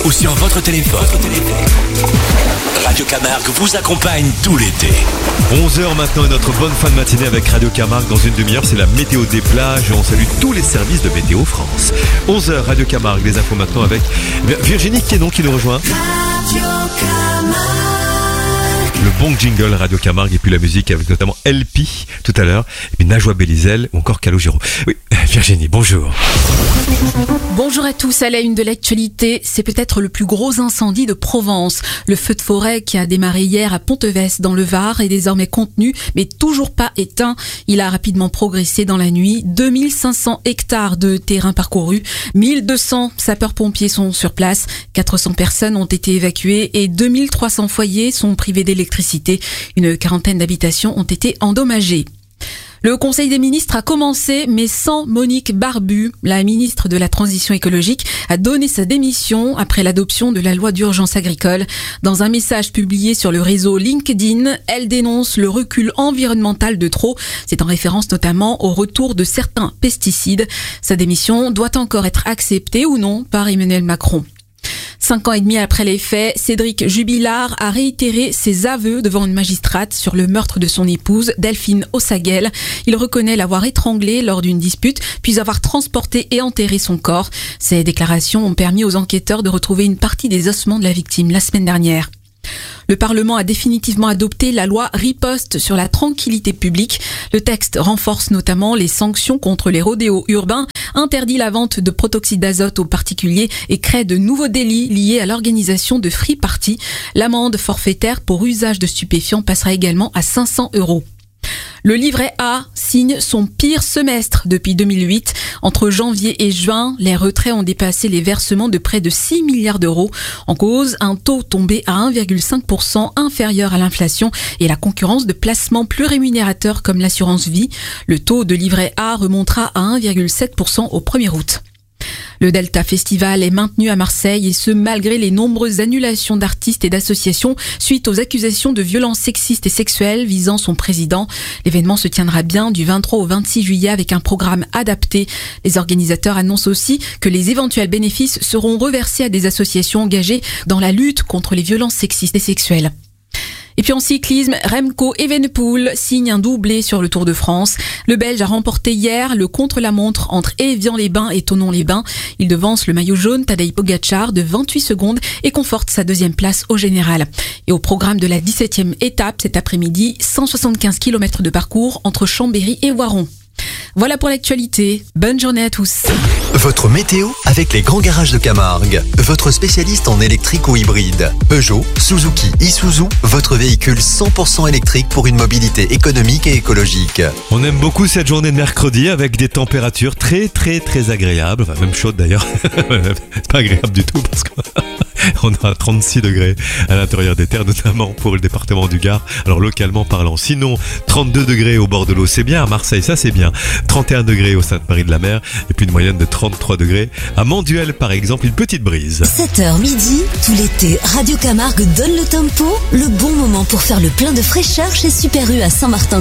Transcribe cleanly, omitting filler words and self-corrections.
ou sur votre téléphone. Radio Camargue vous accompagne tout l'été. 11h maintenant et notre bonne fin de matinée avec Radio Camargue. Dans une demi-heure, c'est la météo des plages et on salue tous les services de Météo France. 11h, Radio Camargue, les infos maintenant avec Virginie Quénon qui nous rejoint. Radio Camargue. Le bon jingle Radio Camargue et puis la musique avec notamment LP tout à l'heure, et puis Najwa Bélizel ou encore Calogero. Oui, Virginie, bonjour. Bonjour à tous, à la une de l'actualité, c'est peut-être le plus gros incendie de Provence. Le feu de forêt qui a démarré hier à Pontevès dans le Var est désormais contenu, mais toujours pas éteint. Il a rapidement progressé dans la nuit. 2500 hectares de terrain parcourus, 1200 sapeurs-pompiers sont sur place, 400 personnes ont été évacuées et 2300 foyers sont privés d'électricité. Une quarantaine d'habitations ont été endommagées. Le Conseil des ministres a commencé, mais sans Monique Barbu. La ministre de la Transition écologique a donné sa démission après l'adoption de la loi d'urgence agricole. Dans un message publié sur le réseau LinkedIn, elle dénonce le recul environnemental de trop. C'est en référence notamment au retour de certains pesticides. Sa démission doit encore être acceptée ou non par Emmanuel Macron. 5 ans et demi après les faits, Cédric Jubilard a réitéré ses aveux devant une magistrate sur le meurtre de son épouse, Delphine Ossaguel. Il reconnaît l'avoir étranglée lors d'une dispute, puis avoir transporté et enterré son corps. Ces déclarations ont permis aux enquêteurs de retrouver une partie des ossements de la victime la semaine dernière. Le Parlement a définitivement adopté la loi Riposte sur la tranquillité publique. Le texte renforce notamment les sanctions contre les rodéos urbains, interdit la vente de protoxyde d'azote aux particuliers et crée de nouveaux délits liés à l'organisation de free party. L'amende forfaitaire pour usage de stupéfiants passera également à 500 €. Le livret A signe son pire semestre depuis 2008. Entre janvier et juin, les retraits ont dépassé les versements de près de 6 milliards d'euros. En cause, un taux tombé à 1,5% inférieur à l'inflation et la concurrence de placements plus rémunérateurs comme l'assurance vie. Le taux de livret A remontera à 1,7% au 1er août. Le Delta Festival est maintenu à Marseille et ce malgré les nombreuses annulations d'artistes et d'associations suite aux accusations de violences sexistes et sexuelles visant son président. L'événement se tiendra bien du 23 au 26 juillet avec un programme adapté. Les organisateurs annoncent aussi que les éventuels bénéfices seront reversés à des associations engagées dans la lutte contre les violences sexistes et sexuelles. Et puis en cyclisme, Remco Evenepoel signe un doublé sur le Tour de France. Le Belge a remporté hier le contre-la-montre entre Évian-les-Bains et Thonon-les-Bains. Il devance le maillot jaune Tadej Pogačar de 28 secondes et conforte sa deuxième place au général. Et au programme de la 17e étape cet après-midi, 175 km de parcours entre Chambéry et Voiron. Voilà pour l'actualité. Bonne journée à tous. Votre météo avec les grands garages de Camargue. Votre spécialiste en électrique ou hybride. Peugeot, Suzuki, Isuzu, votre véhicule 100% électrique pour une mobilité économique et écologique. On aime beaucoup cette journée de mercredi avec des températures très agréables. Enfin, même chaudes d'ailleurs. C'est pas agréable du tout parce qu'on a 36 degrés à l'intérieur des terres, notamment pour le département du Gard. Alors localement parlant. Sinon, 32 degrés au bord de l'eau, c'est bien. À Marseille, ça c'est bien. 31 degrés au Sainte-Marie-de-la-Mer et puis une moyenne de 33 degrés. À Manduel, par exemple, une petite brise. 7h midi, tout l'été, Radio Camargue donne le tempo, le bon moment pour faire le plein de fraîcheur chez Super U à Saint-Martin.